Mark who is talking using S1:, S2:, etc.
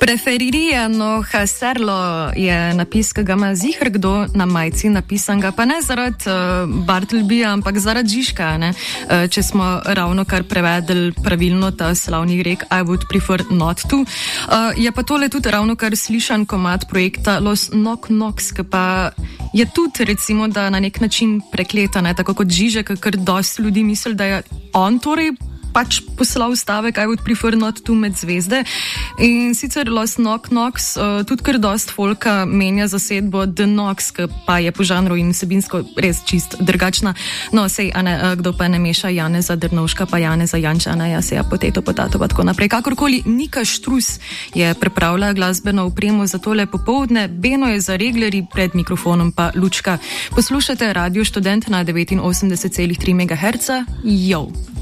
S1: Preferirijano haserlo je napis, ki ga ima zihr kdo na majici napisanega, pa ne zaradi Bartlebyja, ampak zaradi Žižka, ne? Če smo ravno kar prevedli pravilno ta slavni rek I would prefer not to. Je pa tole tudi ravno kar slišan komad projekta Los Knock Knocks, ki pa je tudi recimo, da na nek način prekleta, ne? Tako kot Žižek, ker dosti ljudi misli, da je on torej pač poslal stavek I would prefer not to med zvezde. In sicer Los Knock Knocks tudi kar dost folka menja zasedbo The Knocks, ki pa je po žanru in vsebinsko res čist drugačna. No, sej, kdo pa ne meša Janeza Drnovška pa Janeza Janča, seja potato pa tako naprej. Kakorkoli, Nika Štrus je pripravila glasbeno opremo za tole popoldne, Beno je za reglerji, pred mikrofonom pa Lučka. Poslušate Radio Študent na 89,3 MHz. Jo!